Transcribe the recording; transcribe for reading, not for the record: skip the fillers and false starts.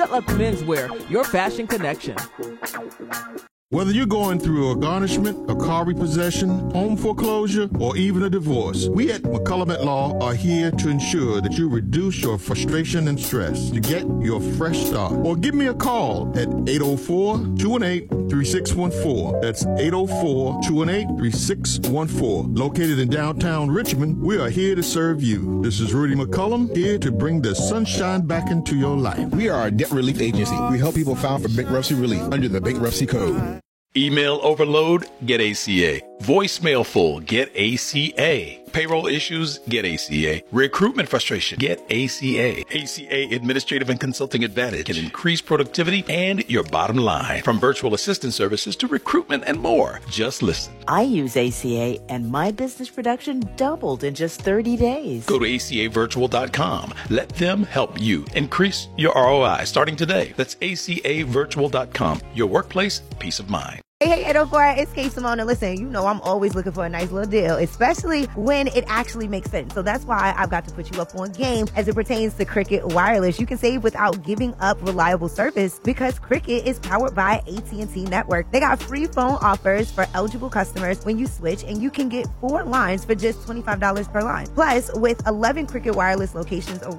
Up Menswear, your fashion connection. Whether you're going through a garnishment, a car repossession, home foreclosure, or even a divorce, we at McCullum at Law are here to ensure that you reduce your frustration and stress to get your fresh start. Or give me a call at 804-218-3614. That's 804-218-3614. Located in downtown Richmond, we are here to serve you. This is Rudy McCullum, here to bring the sunshine back into your life. We are a debt relief agency. We help people file for bankruptcy relief under the Bankruptcy Code. Email overload? Get ACA. Voicemail full? Get ACA. Payroll issues? Get ACA. Recruitment frustration? Get ACA. ACA Administrative and Consulting Advantage can increase productivity and your bottom line. From virtual assistant services to recruitment and more. Just listen. I use ACA and my business production doubled in just 30 days. Go to acavirtual.com. Let them help you increase your ROI starting today. That's acavirtual.com. Your workplace, peace of mind. Hey, 804, it's Kay Simone. Listen, you know I'm always looking for a nice little deal, especially when it actually makes sense. So that's why I've got to put you up on game as it pertains to Cricket Wireless. You can save without giving up reliable service because Cricket is powered by AT&T Network. They got free phone offers for eligible customers when you switch, and you can get 4 lines for just $25 per line. Plus, with 11 Cricket Wireless locations